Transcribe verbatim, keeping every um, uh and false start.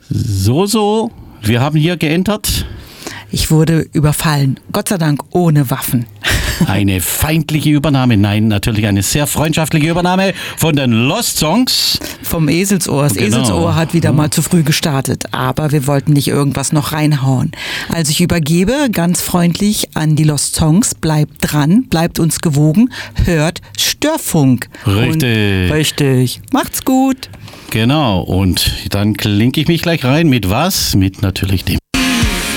So, so, wir haben hier geentert. Ich wurde überfallen, Gott sei Dank ohne Waffen. Eine feindliche Übernahme, nein, natürlich eine sehr freundschaftliche Übernahme von den Lost Songs. Vom Eselsohr. Das Genau. Eselsohr hat wieder Ja. mal zu früh gestartet, aber wir wollten nicht irgendwas noch reinhauen. Also ich übergebe ganz freundlich an die Lost Songs. Bleibt dran, bleibt uns gewogen, hört Störfunk. Richtig. Und richtig. Macht's gut. Genau, und dann klinke ich mich gleich rein mit was? Mit natürlich dem